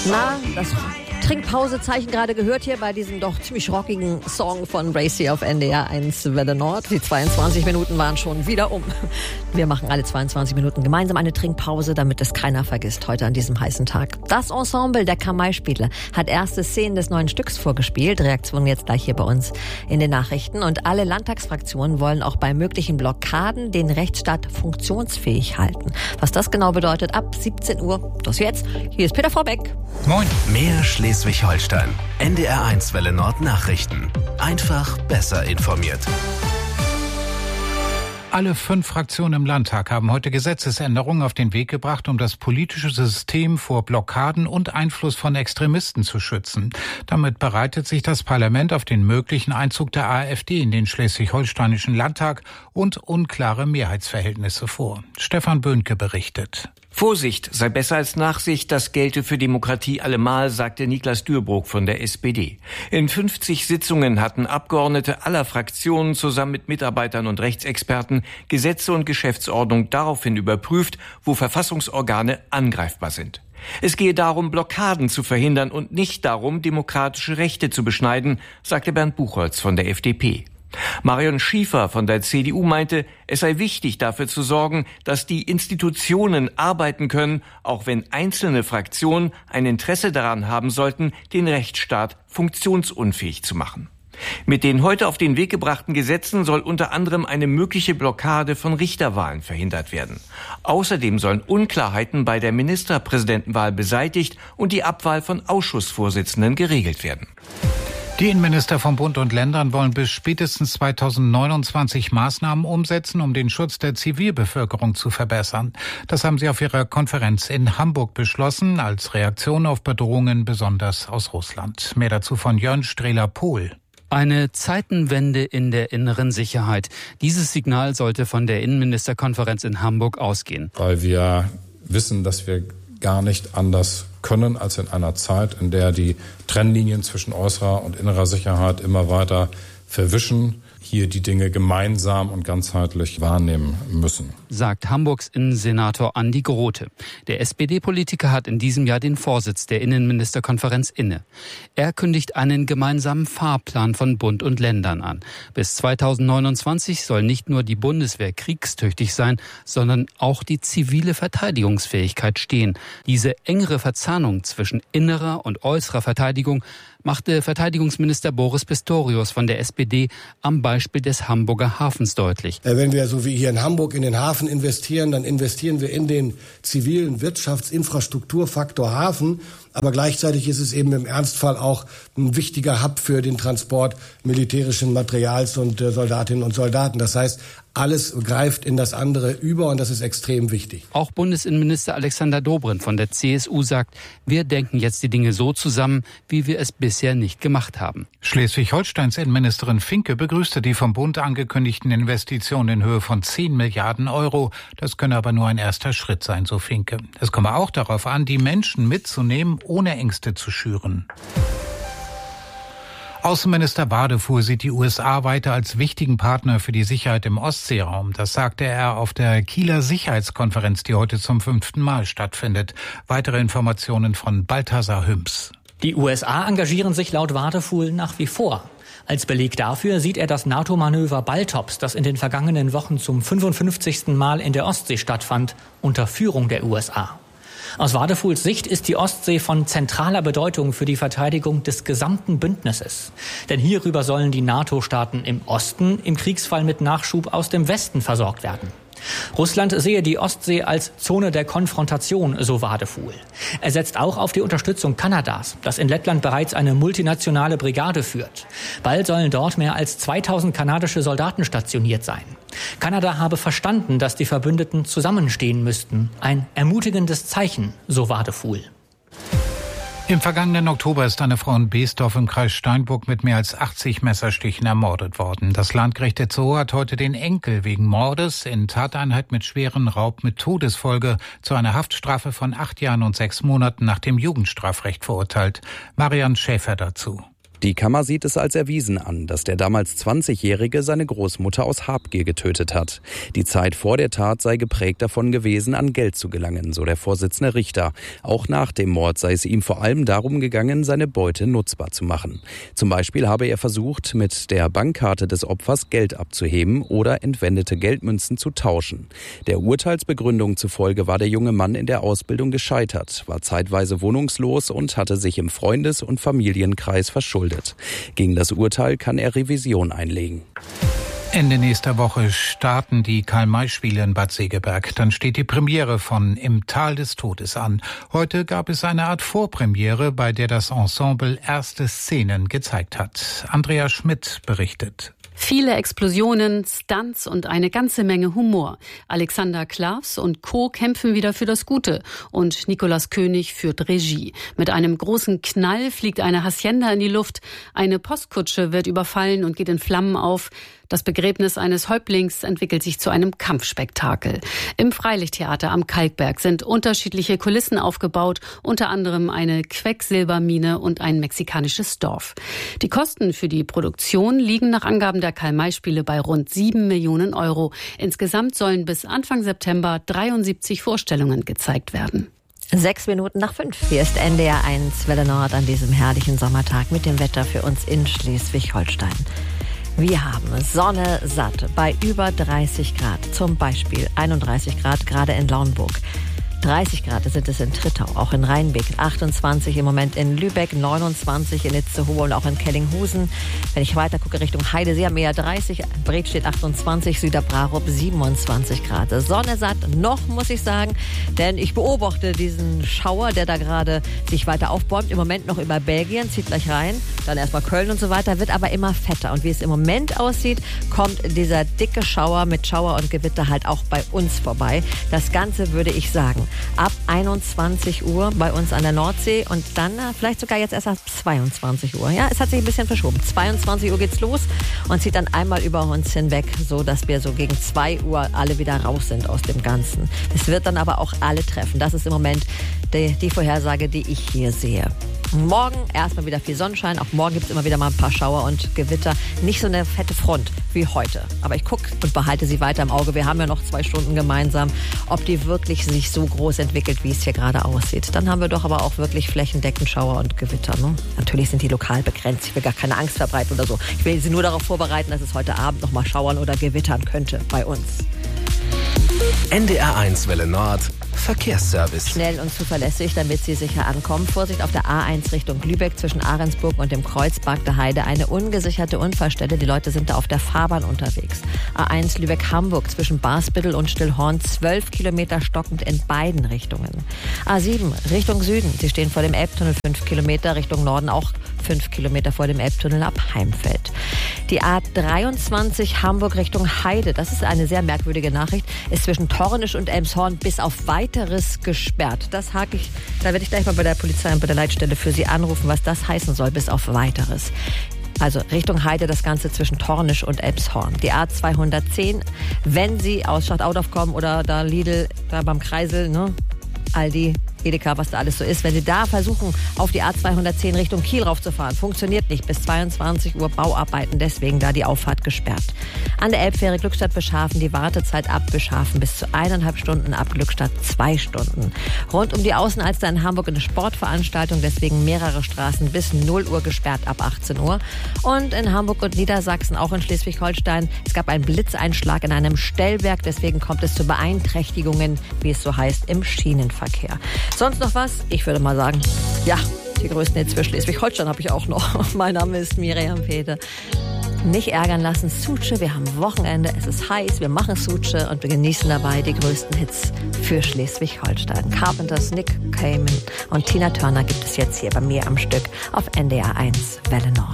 Na, das Trinkpausezeichen gerade gehört hier bei diesem doch ziemlich rockigen Song von Bracy auf NDR 1 Welle Nord. Die 22 Minuten waren schon wieder um. Wir machen alle 22 Minuten gemeinsam eine Trinkpause, damit es keiner vergisst heute an diesem heißen Tag. Das Ensemble der Kamai-Spiele hat erste Szenen des neuen Stücks vorgespielt. Reaktion jetzt gleich hier bei uns in den Nachrichten. Und alle Landtagsfraktionen wollen auch bei möglichen Blockaden den Rechtsstaat funktionsfähig halten. Was das genau bedeutet, ab 17 Uhr. Das jetzt. Hier ist Peter Vorbeck. Moin. Mehr Schleswig-Holstein. NDR 1 Welle Nord Nachrichten. Einfach besser informiert. Alle 5 Fraktionen im Landtag haben heute Gesetzesänderungen auf den Weg gebracht, um das politische System vor Blockaden und Einfluss von Extremisten zu schützen. Damit bereitet sich das Parlament auf den möglichen Einzug der AfD in den schleswig-holsteinischen Landtag und unklare Mehrheitsverhältnisse vor. Stefan Böhnke berichtet. Vorsicht sei besser als Nachsicht, das gelte für Demokratie allemal, sagte Niklas Dürrbrock von der SPD. In 50 Sitzungen hatten Abgeordnete aller Fraktionen zusammen mit Mitarbeitern und Rechtsexperten Gesetze und Geschäftsordnung daraufhin überprüft, wo Verfassungsorgane angreifbar sind. Es gehe darum, Blockaden zu verhindern und nicht darum, demokratische Rechte zu beschneiden, sagte Bernd Buchholz von der FDP. Marion Schiefer von der CDU meinte, es sei wichtig, dafür zu sorgen, dass die Institutionen arbeiten können, auch wenn einzelne Fraktionen ein Interesse daran haben sollten, den Rechtsstaat funktionsunfähig zu machen. Mit den heute auf den Weg gebrachten Gesetzen soll unter anderem eine mögliche Blockade von Richterwahlen verhindert werden. Außerdem sollen Unklarheiten bei der Ministerpräsidentenwahl beseitigt und die Abwahl von Ausschussvorsitzenden geregelt werden. Die Innenminister von Bund und Ländern wollen bis spätestens 2029 Maßnahmen umsetzen, um den Schutz der Zivilbevölkerung zu verbessern. Das haben sie auf ihrer Konferenz in Hamburg beschlossen, als Reaktion auf Bedrohungen besonders aus Russland. Mehr dazu von Jörn Strehler-Pohl. Eine Zeitenwende in der inneren Sicherheit. Dieses Signal sollte von der Innenministerkonferenz in Hamburg ausgehen. Weil wir wissen, dass wir gar nicht anders können als in einer Zeit, in der die Trennlinien zwischen äußerer und innerer Sicherheit immer weiter verwischen, hier die Dinge gemeinsam und ganzheitlich wahrnehmen müssen, sagt Hamburgs Innensenator Andi Grote. Der SPD-Politiker hat in diesem Jahr den Vorsitz der Innenministerkonferenz inne. Er kündigt einen gemeinsamen Fahrplan von Bund und Ländern an. Bis 2029 soll nicht nur die Bundeswehr kriegstüchtig sein, sondern auch die zivile Verteidigungsfähigkeit stehen. Diese engere Verzahnung zwischen innerer und äußerer Verteidigung machte Verteidigungsminister Boris Pistorius von der SPD am Beispiel des Hamburger Hafens deutlich. Wenn wir so wie hier in Hamburg in den Hafen investieren, dann investieren wir in den zivilen Wirtschaftsinfrastrukturfaktor Hafen. Aber gleichzeitig ist es eben im Ernstfall auch ein wichtiger Hub für den Transport militärischen Materials und Soldatinnen und Soldaten. Das heißt, alles greift in das andere über und das ist extrem wichtig. Auch Bundesinnenminister Alexander Dobrindt von der CSU sagt, wir denken jetzt die Dinge so zusammen, wie wir es bisher nicht gemacht haben. Schleswig-Holsteins Innenministerin Finke begrüßte die vom Bund angekündigten Investitionen in Höhe von 10 Milliarden Euro. Das könne aber nur ein erster Schritt sein, so Finke. Es komme auch darauf an, die Menschen mitzunehmen, ohne Ängste zu schüren. Außenminister Wadefuhl sieht die USA weiter als wichtigen Partner für die Sicherheit im Ostseeraum. Das sagte er auf der Kieler Sicherheitskonferenz, die heute zum 5. Mal stattfindet. Weitere Informationen von Balthasar Hüms. Die USA engagieren sich laut Wadefuhl nach wie vor. Als Beleg dafür sieht er das NATO-Manöver Baltops, das in den vergangenen Wochen zum 55. Mal in der Ostsee stattfand, unter Führung der USA. Aus Wadefuhls Sicht ist die Ostsee von zentraler Bedeutung für die Verteidigung des gesamten Bündnisses. Denn hierüber sollen die NATO-Staaten im Osten im Kriegsfall mit Nachschub aus dem Westen versorgt werden. Russland sehe die Ostsee als Zone der Konfrontation, so Wadefuhl. Er setzt auch auf die Unterstützung Kanadas, das in Lettland bereits eine multinationale Brigade führt. Bald sollen dort mehr als 2000 kanadische Soldaten stationiert sein. Kanada habe verstanden, dass die Verbündeten zusammenstehen müssten. Ein ermutigendes Zeichen, so Wadefuhl. Im vergangenen Oktober ist eine Frau in Beesdorf im Kreis Steinburg mit mehr als 80 Messerstichen ermordet worden. Das Landgericht Itzehoe hat heute den Enkel wegen Mordes in Tateinheit mit schweren Raub mit Todesfolge zu einer Haftstrafe von 8 Jahren und 6 Monaten nach dem Jugendstrafrecht verurteilt. Marian Schäfer dazu. Die Kammer sieht es als erwiesen an, dass der damals 20-Jährige seine Großmutter aus Habgier getötet hat. Die Zeit vor der Tat sei geprägt davon gewesen, an Geld zu gelangen, so der Vorsitzende Richter. Auch nach dem Mord sei es ihm vor allem darum gegangen, seine Beute nutzbar zu machen. Zum Beispiel habe er versucht, mit der Bankkarte des Opfers Geld abzuheben oder entwendete Geldmünzen zu tauschen. Der Urteilsbegründung zufolge war der junge Mann in der Ausbildung gescheitert, war zeitweise wohnungslos und hatte sich im Freundes- und Familienkreis verschuldet. Gegen das Urteil kann er Revision einlegen. Ende nächster Woche starten die Karl-May-Spiele in Bad Segeberg. Dann steht die Premiere von Im Tal des Todes an. Heute gab es eine Art Vorpremiere, bei der das Ensemble erste Szenen gezeigt hat. Andrea Schmidt berichtet. Viele Explosionen, Stunts und eine ganze Menge Humor. Alexander Klavs und Co. kämpfen wieder für das Gute und Nicolas König führt Regie. Mit einem großen Knall fliegt eine Hacienda in die Luft, eine Postkutsche wird überfallen und geht in Flammen auf. Das Begräbnis eines Häuptlings entwickelt sich zu einem Kampfspektakel. Im Freilichttheater am Kalkberg sind unterschiedliche Kulissen aufgebaut, unter anderem eine Quecksilbermine und ein mexikanisches Dorf. Die Kosten für die Produktion liegen nach Angaben der Karl-May-Spiele bei rund 7 Millionen Euro. Insgesamt sollen bis Anfang September 73 Vorstellungen gezeigt werden. 6 Minuten nach 5. Hier ist NDR 1 Welle Nord an diesem herrlichen Sommertag mit dem Wetter für uns in Schleswig-Holstein. Wir haben Sonne satt bei über 30 Grad, zum Beispiel 31 Grad gerade in Lauenburg. 30 Grad sind es in Trittau, auch in Rheinbeck, 28 im Moment in Lübeck, 29 in Itzehoe und auch in Kellinghusen. Wenn ich weiter gucke Richtung Heidesee, am 30, Bredstedt 28, Süderbrarup 27 Grad. Sonne satt noch, muss ich sagen, denn ich beobachte diesen Schauer, der da gerade sich weiter aufbäumt. Im Moment noch über Belgien, zieht gleich rein, dann erstmal Köln und so weiter, wird aber immer fetter. Und wie es im Moment aussieht, kommt dieser dicke Schauer mit Schauer und Gewitter halt auch bei uns vorbei. Das Ganze würde ich sagen, ab 21 Uhr bei uns an der Nordsee und dann vielleicht sogar jetzt erst ab 22 Uhr. Ja, es hat sich ein bisschen verschoben. 22 Uhr geht's los und zieht dann einmal über uns hinweg, so dass wir so gegen 2 Uhr alle wieder raus sind aus dem Ganzen. Es wird dann aber auch alle treffen. Das ist im Moment die Vorhersage, die ich hier sehe. Morgen erstmal wieder viel Sonnenschein. Auch morgen gibt es immer wieder mal ein paar Schauer und Gewitter. Nicht so eine fette Front wie heute. Aber ich gucke und behalte sie weiter im Auge. Wir haben ja noch 2 Stunden gemeinsam. Ob die wirklich sich so groß entwickelt, wie es hier gerade aussieht. Dann haben wir doch aber auch wirklich flächendeckend Schauer und Gewitter. Ne? Natürlich sind die lokal begrenzt. Ich will gar keine Angst verbreiten oder so. Ich will Sie nur darauf vorbereiten, dass es heute Abend noch mal schauern oder gewittern könnte bei uns. NDR 1 Welle Nord Verkehrsservice. Schnell und zuverlässig, damit Sie sicher ankommen. Vorsicht auf der A1 Richtung Lübeck zwischen Ahrensburg und dem Kreuzberg der Heide. Eine ungesicherte Unfallstelle. Die Leute sind da auf der Fahrbahn unterwegs. A1 Lübeck-Hamburg zwischen Barsbüttel und Stillhorn. 12 Kilometer stockend in beiden Richtungen. A7 Richtung Süden. Sie stehen vor dem Elbtunnel 5 Kilometer. Richtung Norden auch 5 Kilometer vor dem Elbtunnel ab Heimfeld. Die A23 Hamburg Richtung Heide. Das ist eine sehr merkwürdige Nachricht. Ist zwischen Tornisch und Elmshorn bis auf weiteres gesperrt. Das hake ich, da werde ich gleich mal bei der Polizei und bei der Leitstelle für Sie anrufen, was das heißen soll, bis auf weiteres. Also Richtung Heide das Ganze zwischen Tornisch und Elmshorn. Die A210, wenn Sie aus Stadtaudorf kommen oder da Lidl, da beim Kreisel, ne? Aldi, Edeka, was da alles so ist. Wenn Sie da versuchen, auf die A210 Richtung Kiel raufzufahren, funktioniert nicht. Bis 22 Uhr Bauarbeiten, deswegen da die Auffahrt gesperrt. An der Elbfähre Glückstadt-Beschafen die Wartezeit ab Beschafen bis zu 1,5 Stunden, ab Glückstadt 2 Stunden. Rund um die Außenalster in Hamburg eine Sportveranstaltung, deswegen mehrere Straßen bis 0 Uhr gesperrt ab 18 Uhr. Und in Hamburg und Niedersachsen, auch in Schleswig-Holstein, es gab einen Blitzeinschlag in einem Stellwerk, deswegen kommt es zu Beeinträchtigungen, wie es so heißt, im Schienenverkehr. Sonst noch was? Ich würde mal sagen, ja, die größten Hits für Schleswig-Holstein habe ich auch noch. Mein Name ist Miriam Pede. Nicht ärgern lassen, Suche, wir haben Wochenende, es ist heiß, wir machen Suche und wir genießen dabei die größten Hits für Schleswig-Holstein. Carpenters, Nick Cayman und Tina Turner gibt es jetzt hier bei mir am Stück auf NDR 1 Welle Nord.